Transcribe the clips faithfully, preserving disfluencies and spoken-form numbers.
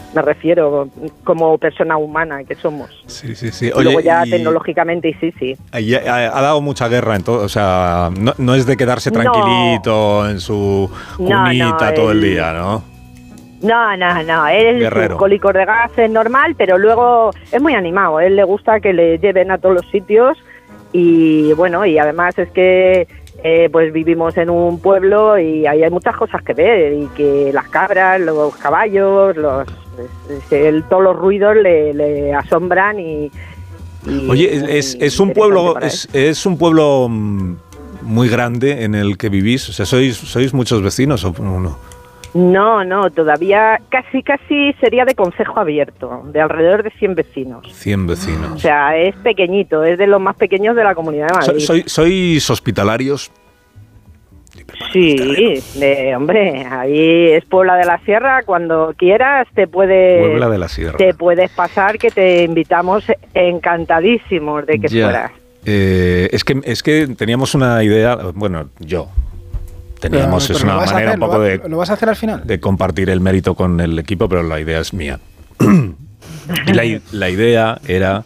me refiero, como persona humana que somos. Sí, sí, sí. Oye, luego ya y... tecnológicamente, y sí, sí. Y ha, ha dado mucha guerra en todo, o sea, no, no es de quedarse tranquilito no. en su cunita no, no, todo el, el día, ¿no? No, no, no, él es un cólico de gas, es normal, pero luego es muy animado, a él le gusta que le lleven a todos los sitios y bueno, y además es que eh, pues vivimos en un pueblo y ahí hay muchas cosas que ver, y que las cabras, los caballos, los el, todos los ruidos le, le asombran y, y Oye, es, es un pueblo es, es un pueblo muy grande en el que vivís, o sea, sois sois muchos vecinos o no. No, no, todavía casi casi sería de concejo abierto, de alrededor de cien vecinos. cien vecinos. O sea, es pequeñito, es de los más pequeños de la Comunidad de Madrid. ¿Sois, sois hospitalarios? Sí, de, hombre, ahí es Puebla de la Sierra, cuando quieras te puedes, Puebla de la Sierra. te puedes pasar, que te invitamos encantadísimos de que ya. fueras. Eh, es que es que teníamos una idea, bueno, yo teníamos pero, pero es una manera hacer, un poco ¿lo, de ¿lo vas a hacer al final? de compartir el mérito con el equipo, pero la idea es mía. Y la, la idea era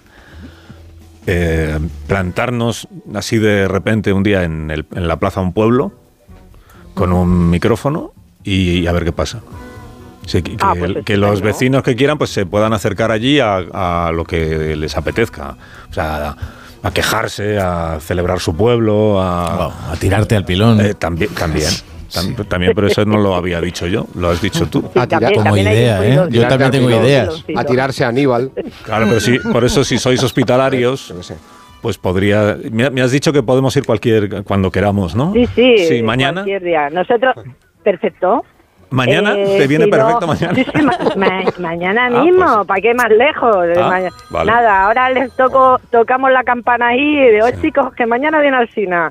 eh, plantarnos así de repente un día en, el, en la plaza de un pueblo con un micrófono y, y a ver qué pasa. Sí, que, ah, pues que, que los vecinos que quieran pues se puedan acercar allí a, a lo que les apetezca. O sea, a, a quejarse, a celebrar su pueblo, a, wow, a tirarte al pilón. Eh, también, también, sí. también, pero eso no lo había dicho yo, lo has dicho tú. A tirar, como idea, ¿eh? Yo también tengo ideas. A tirarse a Aníbal. Claro, pero sí, por eso si sois hospitalarios, pues podría. Me has dicho que podemos ir cualquier cuando queramos, ¿no? Sí, sí. Sí, mañana. Cualquier día. Nosotros, perfecto. ¿Mañana? Eh, ¿Te viene si perfecto no, mañana? Sí, sí, ma ma mañana mismo, ah, pues, ¿para qué más lejos? Ah, vale. Nada, ahora les toco, tocamos la campana ahí de hoy, sí. Chicos, que mañana viene Alsina.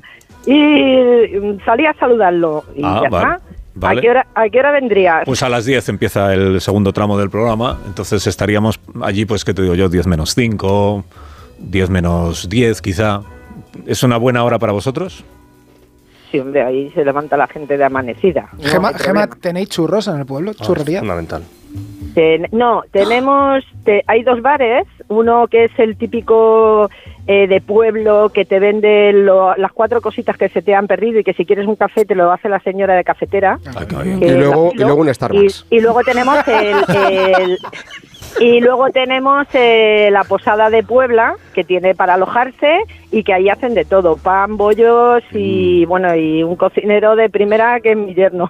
Y salí a saludarlo. Y ah, ya vale. está. Vale. ¿A qué hora, a qué hora vendrías? Pues a las diez empieza el segundo tramo del programa, entonces estaríamos allí, pues, ¿qué te digo yo? diez menos cinco, diez menos diez quizá. ¿Es una buena hora para vosotros? Sí, hombre, ahí se levanta la gente de amanecida. No Gema, Gema, ¿tenéis churros en el pueblo? Oh, ¿Churrería? Fundamental. Ten, no, tenemos, te, hay dos bares, uno que es el típico eh, de pueblo que te vende lo, las cuatro cositas que se te han perdido y que si quieres un café te lo hace la señora de cafetera. Ah, y, luego, y luego un Starbucks. Y, y luego tenemos el... el Y luego tenemos eh, la Posada de Puebla, que tiene para alojarse y que ahí hacen de todo, pan, bollos y, mm. bueno, y un cocinero de primera que es mi yerno.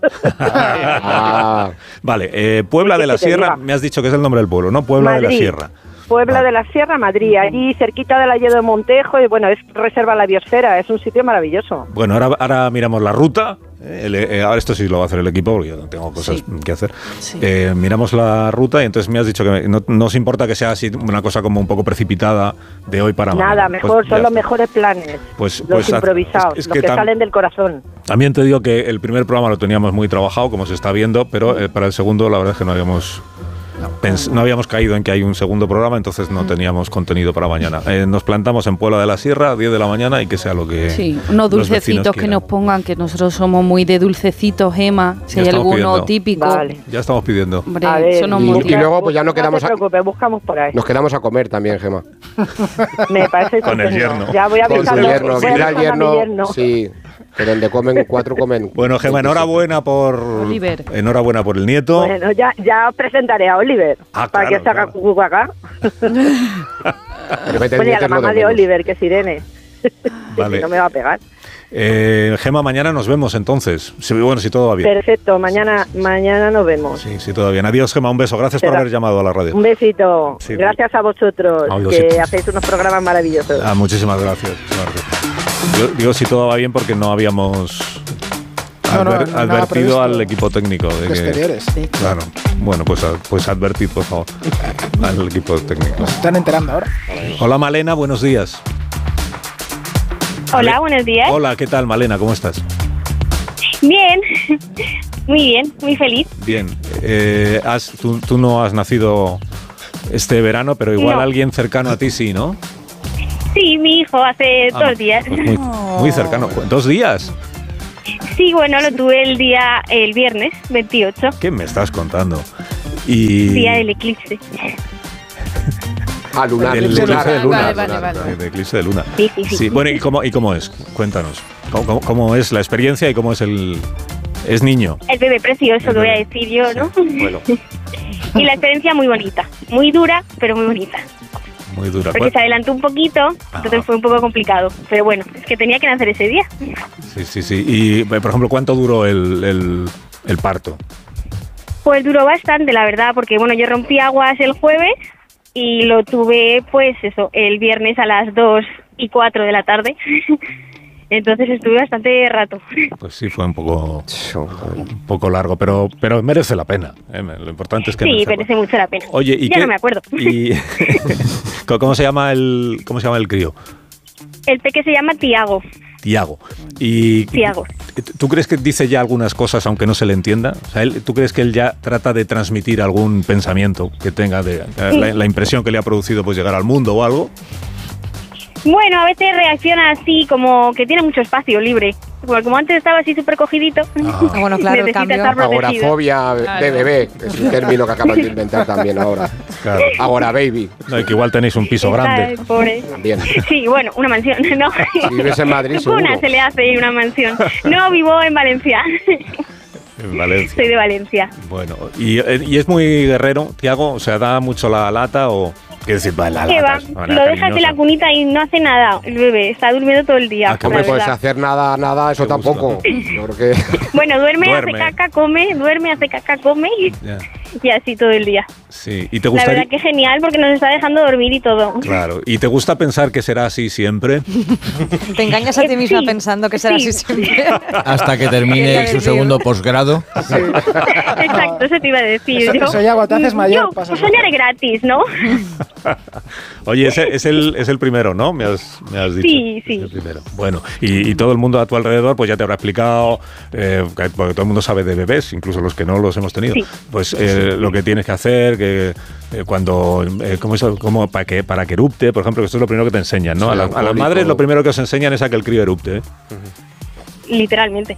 Ah. Vale, eh, Puebla de la Sierra, me has dicho que es el nombre del pueblo, ¿no? Puebla Madrid. de la Sierra. Puebla ah. de la Sierra, Madrid, allí cerquita del Alledo de Montejo, y bueno, es reserva la biosfera, es un sitio maravilloso. Bueno, ahora, ahora miramos la ruta, eh, el, eh, ahora esto sí lo va a hacer el equipo, porque yo no tengo cosas sí. que hacer. Sí. Eh, miramos la ruta y entonces me has dicho que no, no os importa que sea así una cosa como un poco precipitada de hoy para mañana. Nada, mejor, pues, son los mejores planes, pues, los pues, improvisados, es, es los que, que salen del corazón. También te digo que el primer programa lo teníamos muy trabajado, como se está viendo, pero eh, para el segundo la verdad es que no habíamos... Pens no habíamos caído en que hay un segundo programa, entonces no teníamos contenido para mañana. Eh, nos plantamos en Puebla de la Sierra a diez de la mañana y que sea lo que sí, unos dulcecitos que nos pongan, que nosotros somos muy de dulcecitos, Gema, si ya hay alguno pidiendo. Típico. Vale. Ya estamos pidiendo. Hombre, a ver, eso y, y luego pues ya no quedamos no te preocupes, buscamos por ahí. Nos quedamos a comer también, Gema. Me parece con el yerno. Ya voy a con el yerno, mira el yerno, yerno. Sí. Que donde comen cuatro comen. Bueno, Gema, enhorabuena por Oliver. Enhorabuena por el nieto. Bueno, ya, ya os presentaré a Oliver. Ah, para claro, que se haga claro. cucu acá. Bueno, y a la mamá de Oliver, que es Irene. Vale. Si no me va a pegar. Eh, Gema, mañana nos vemos entonces. Sí, bueno, si todo va bien. Perfecto, mañana, mañana nos vemos. Sí, sí, todo bien. Adiós, Gema, un beso. Gracias Será. por haber llamado a la radio. Un besito. Sí, gracias a vosotros, no, que sí. hacéis unos programas maravillosos. Ah, muchísimas gracias. Yo digo si todo va bien porque no habíamos no, adver no, no, advertido al equipo técnico. De que, exteriores. Sí. Claro. Bueno, pues, pues advertid, por favor, al equipo técnico. Nos están enterando ahora. Hola, Malena, buenos días. Hola, buenos días. Hola, ¿qué tal, Malena? ¿Cómo estás? Bien, muy bien, muy feliz. Bien. Eh, has, tú, tú no has nacido este verano, pero igual no. alguien cercano a ti sí, ¿no? Sí, mi hijo hace ah, dos días. Pues muy, muy cercano. ¿Dos días? Sí, bueno, lo tuve el día, el viernes veintiocho. ¿Qué me estás contando? Y... Día del eclipse. Ah, lunar. El lunar, eclipse de luna. Vale, vale, vale. El eclipse de luna. Sí, sí, sí. Sí, bueno, ¿y cómo, ¿y cómo es? Cuéntanos. ¿Cómo, cómo, cómo es la experiencia y cómo es el... ¿Es niño? El bebé precioso, El que voy a bebé. decir yo, ¿no? Bueno, Y la experiencia muy bonita. Muy dura, pero muy bonita. muy dura. Porque se adelantó un poquito, entonces fue un poco complicado. Pero bueno, es que tenía que nacer ese día. Sí, sí, sí. Y, por ejemplo, ¿cuánto duró el, el, el parto? Pues duró bastante, la verdad, porque bueno, yo rompí aguas el jueves y lo tuve, pues eso, el viernes a las dos y cuatro de la tarde. Entonces estuve bastante rato. Pues sí, fue un poco, un poco largo, pero, pero merece la pena. ¿eh? Lo importante es que... Sí, merece mucho la pena. Oye, ¿y ya qué, no me acuerdo. Y, ¿Cómo se llama el cómo se llama el crío? El peque se llama Tiago. Tiago. Y, Tiago. ¿Tú crees que dice ya algunas cosas aunque no se le entienda? O sea, él, ¿tú crees que él ya trata de transmitir algún pensamiento que tenga, de la, la impresión que le ha producido pues llegar al mundo o algo? Bueno, a veces reacciona así, como que tiene mucho espacio libre. Porque como antes estaba así súper cogidito, Ah, bueno, claro, el necesita cambio. estar protegido. Agorafobia de Claro. bebé, es un término que acaban de inventar también ahora. Claro. Agora baby, No, y que igual tenéis un piso Está grande. el pobre. también. Sí, bueno, una mansión, ¿no? Si vives en Madrid, seguro. Una se le hace y una mansión. No, vivo en Valencia. En Valencia. Soy de Valencia. Bueno, y, y es muy guerrero, Tiago, o sea, da mucho la lata o... Quiero decir, va, la ¿Qué lata va? es una manera Lo dejas en la cariñosa. cunita y no hace nada el bebé. Está durmiendo todo el día. Ah, qué la Hombre, puedes verdad. hacer nada, nada, eso Qué gusto. tampoco. Yo creo que... Bueno, duerme, Duerme. hace caca, come, duerme, hace caca, come y, Ya. y así todo el día. Sí, y te La gustaría... verdad que genial porque nos está dejando dormir y todo. Claro, ¿y te gusta pensar que será así siempre? Te engañas a ti Eh, misma sí, pensando que será sí. así siempre. Hasta que termine su segundo posgrado. Exacto, eso te iba a decir Eso, yo. eso ya cuando te haces mayor Yo, pasa. soñar gratis, ¿no? Oye, ese es el, es el primero, ¿no? Me has, me has dicho. Sí, sí. Es el primero. Bueno, y, y todo el mundo a tu alrededor pues ya te habrá explicado, eh, que- porque todo el mundo sabe de bebés, incluso los que no los hemos tenido, Sí. pues eh, lo que tienes que hacer, que eh, cuando, eh, ¿cómo es, cómo, para, que, para que erupte, por ejemplo, que esto es lo primero que te enseñan, ¿no? Sí, a, la- a las alcohólico. madres lo primero que os enseñan es a que el crío erupte, ¿eh? Literalmente.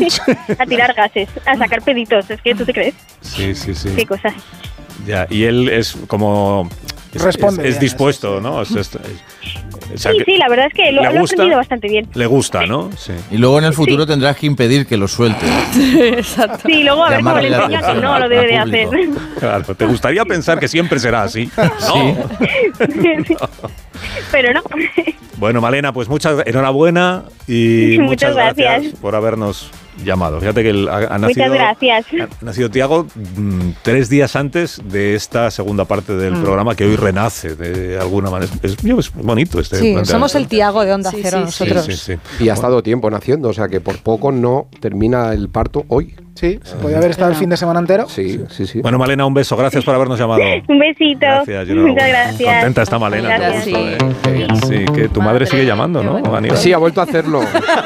A tirar gases, a sacar peditos. Es que tú te crees. Sí, sí, sí. Qué cosas. Ya, y él es como... Es, Responde es- es bien, dispuesto, sí, sí. ¿no? Es- es- es- o sea, Sí, que sí, la verdad es que lo, ¿le lo he gusta? aprendido bastante bien. Le gusta, ¿no? Sí. Y luego en el futuro tendrás que impedir que lo suelte. Exacto. Sí, luego a ver cómo le Llamarle la enseño que atención no lo al debe de hacer. público. Claro, ¿te gustaría pensar que siempre será así? No. Sí. Pero no. Bueno, Malena, pues muchas enhorabuena y muchas, Muchas gracias. gracias. por habernos llamado. Fíjate que el- ha, ha nacido, Muchas gracias. ha nacido Tiago mm, tres días antes de esta segunda parte del programa que hoy renace de alguna manera. Es, es bonito este Sí, planteamiento. somos el Tiago de Onda Sí, Cero Sí, nosotros. sí, sí, sí. Y ha estado tiempo naciendo, o sea que por poco no termina el parto hoy. Sí, se podía haber estado el fin de semana entero. Sí, sí, sí. Bueno, Malena, un beso. Gracias por habernos llamado. Un besito. Gracias, y enhorabuena. Muchas gracias. Contenta está Malena. Gracias. todo esto, ¿eh? Sí, que tu madre sigue llamando, ¿no? Aníbal? Sí, ha vuelto a hacerlo.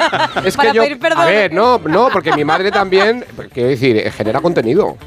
Es Para que yo, pedir perdón. a ver, no, no, porque mi madre también, quiero decir, eh, genera contenido.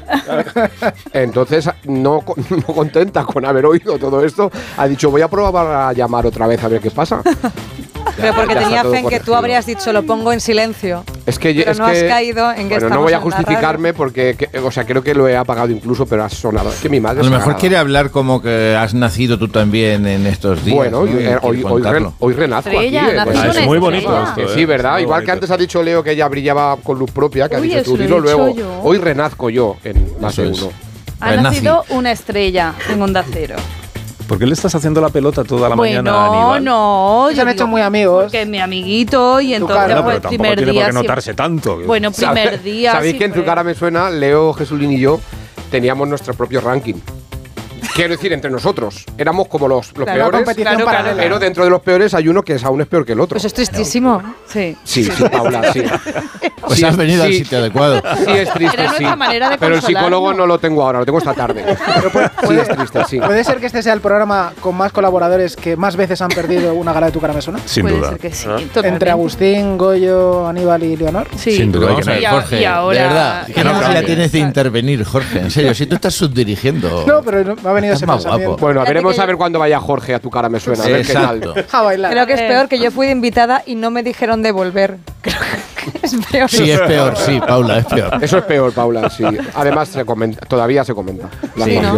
Entonces, no, co- no contenta con haber oído todo esto, ha dicho, voy a probar a llamar otra vez a ver qué pasa. Pero porque Ya está tenía todo fe en que tú corregido. habrías dicho lo pongo en silencio. Es que, Pero es no que, has caído en que bueno, no estamos voy a en la justificarme porque, que- o sea, creo que lo he apagado incluso, pero ha sonado. Es que mi madre A lo es mejor sagrada. quiere hablar como que has nacido tú también en estos días. Bueno, ¿no? hoy, Y eh, quiere hoy, hoy, contarlo. ren- hoy renazco Estrella, aquí. eh, naces pues. Ah, es una muy estrella. bonito esto, Que ¿eh? sí, ¿verdad? Muy Igual que bonito. antes ha dicho Leo que ella brillaba con luz propia, que Uy, ha dicho eso tú, lo he dilo dicho luego. yo. Hoy renazco yo en más de Eso es. uno. Ha Pues nacido una estrella en Onda Cero. ¿Por qué le estás haciendo la pelota toda la Bueno, mañana a Aníbal? no. Se yo han hecho digo, muy amigos. Porque es mi amiguito y entonces cara. Bueno, pues, pero tampoco primer tiene día por qué siempre- notarse tanto. Bueno, primer ¿Sabe- día. ¿Sabéis que en tu siempre- cara me suena? Leo, Jesulín y yo teníamos nuestro propio ranking. Quiero decir, entre nosotros. Éramos como los, los Claro, Una peores. competición claro, claro. paralela. Pero dentro de los peores hay uno que es aún es peor que el otro. Pues es tristísimo. Sí. Sí, sí, Paula, sí. Pues Sí, has venido al sí. sitio adecuado. Sí, es triste, Era sí. nuestra manera de Pero el consolarnos. psicólogo no lo tengo ahora, lo tengo esta tarde. Sí, es triste, sí. ¿Puede ser que este sea el programa con más colaboradores que más veces han perdido una gala de Tu cara me suena? Sin Puede duda. ser que sí. ¿Ah? totalmente. Entre Agustín, Goyo, Aníbal y Leonor. Sí. Sin duda. Pero vamos a ver, Y a- Jorge, y ahora- de verdad, que ¿qué no necesidad cambie. tienes de intervenir, Jorge? En serio, si tú estás subdirigiendo. No, pero no- ha venido ese pensamiento. Bueno, veremos a ver cuándo vaya Jorge a tu cara me suena. A ver qué tal. A bailar. Creo que es peor que yo fui de invitada y no me dijeron de volver. Creo que es peor. Sí, es peor, sí, Paula, es peor. Eso es peor, Paula, sí. Además, se comenta, todavía se comenta. Sí, ¿no?